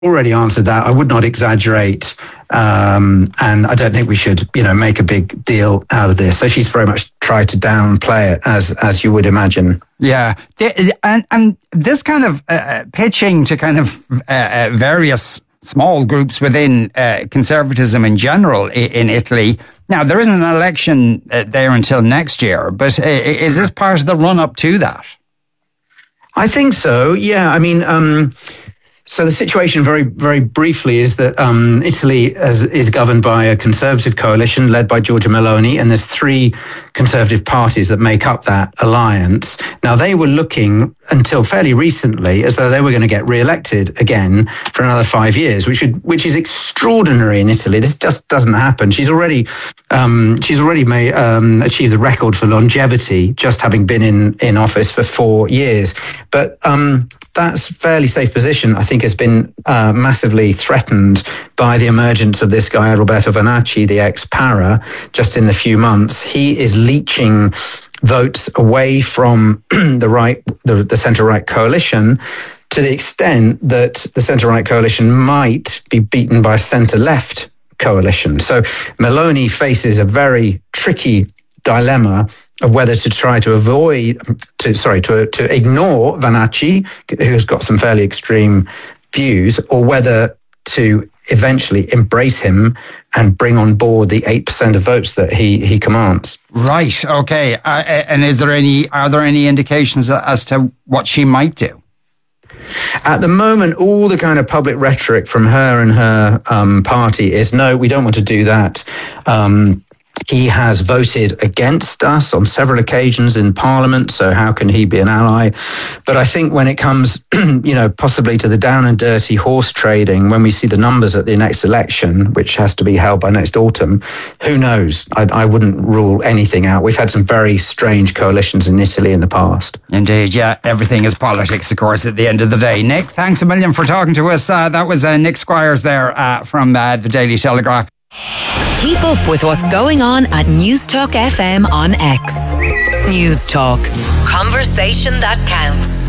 already answered that. I would not exaggerate, and I don't think we should, make a big deal out of this. So she's very much tried to downplay it, as you would imagine. Yeah, and this kind of pitching to kind of various small groups within conservatism in general in Italy. Now, there isn't an election there until next year, but is this part of the run-up to that? I think so, yeah. I mean, so the situation very, very briefly is that Italy is governed by a conservative coalition led by Giorgia Meloni, and there's 3 conservative parties that make up that alliance. Now, they were looking until fairly recently as though they were going to get re-elected again for another 5 years, which is extraordinary in Italy. This just doesn't happen. She's already achieved the record for longevity, just having been in office for 4 years. But that's a fairly safe position, I think, has been massively threatened by the emergence of this guy, Roberto Vannacci, the ex-Para, just in the few months. He is leeching votes away from the centre-right coalition, to the extent that the centre-right coalition might be beaten by a centre-left coalition. So Meloni faces a very tricky dilemma of whether to try to ignore Vannacci, who's got some fairly extreme views, or whether to eventually embrace him and bring on board the 8% of votes that he commands. Right. Okay. And are there any indications as to what she might do? At the moment, all the kind of public rhetoric from her and her party is, no, we don't want to do that. He has voted against us on several occasions in Parliament, so how can he be an ally? But I think when it comes, possibly to the down and dirty horse trading, when we see the numbers at the next election, which has to be held by next autumn, who knows? I wouldn't rule anything out. We've had some very strange coalitions in Italy in the past. Indeed, yeah. Everything is politics, of course, at the end of the day. Nick, thanks a million for talking to us. That was Nick Squires there from the Daily Telegraph. Keep up with what's going on at Newstalk FM on X. Newstalk. Conversation that counts.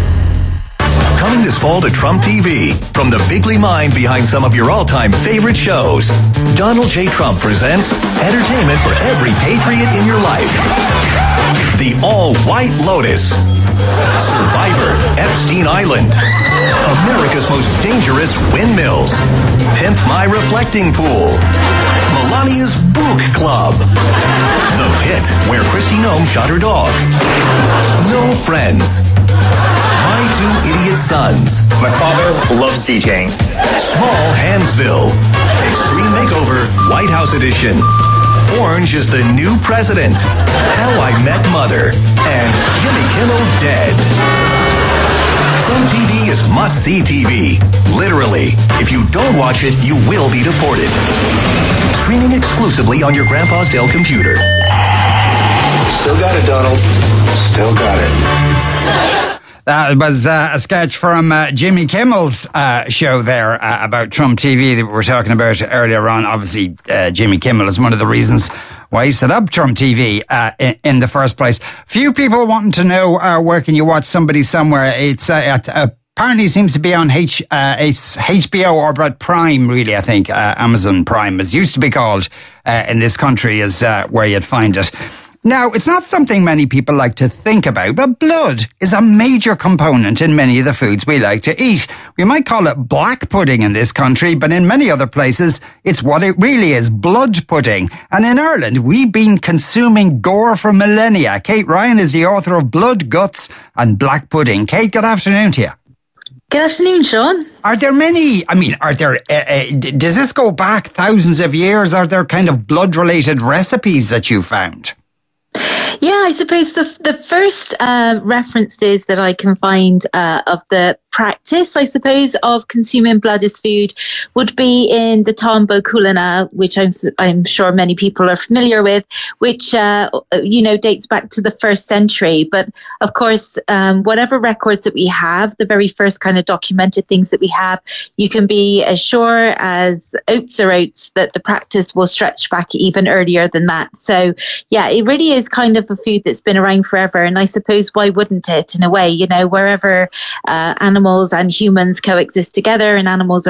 Coming this fall to Trump TV, from the bigly mind behind some of your all-time favorite shows, Donald J. Trump presents entertainment for every patriot in your life. The All-White Lotus, Survivor, Epstein Island, America's Most Dangerous Windmills, Pimp My Reflecting Pool, Melania's Book Club, The Pit, where Kristi Noem shot her dog, No Friends, My Two Idiot Sons. My father loves DJing. Small Hansville. Extreme Makeover, White House Edition. Orange is the New President. How I Met Mother. And Jimmy Kimmel Dead. Trump TV is must-see TV. Literally. If you don't watch it, you will be deported. Streaming exclusively on your grandpa's Dell computer. Still got it, Donald. Still got it. That was a sketch from Jimmy Kimmel's show there about Trump TV that we were talking about earlier on. Obviously, Jimmy Kimmel is one of the reasons why he set up Trump TV in the first place. Few people wanting to know where can you watch Somebody Somewhere. It's apparently seems to be on it's HBO or about Prime, really, I think. Amazon Prime, as used to be called in this country, is where you'd find it. Now, it's not something many people like to think about, but blood is a major component in many of the foods we like to eat. We might call it black pudding in this country, but in many other places, it's what it really is, blood pudding. And in Ireland, we've been consuming gore for millennia. Kate Ryan is the author of Blood, Guts and Black Pudding. Kate, good afternoon to you. Good afternoon, Sean. Are there many, does this go back thousands of years? Are there kind of blood-related recipes that you found? Yeah, I suppose the first references that I can find of the practice, I suppose, of consuming blood as food would be in the Tombo Kulina, which I'm sure many people are familiar with, which, dates back to the 1st century. But of course, whatever records that we have, the very first kind of documented things that we have, you can be as sure as oats are oats that the practice will stretch back even earlier than that. So yeah, it really is kind of a food that's been around forever. And I suppose why wouldn't it, in a way, wherever animals animals and humans coexist together, and animals